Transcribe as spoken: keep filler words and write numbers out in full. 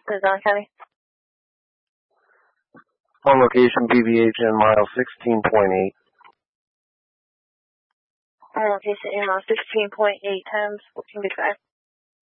Arizona County. On location, B B H N mile sixteen point eight. On location, mile sixteen point eight times fourteen to five.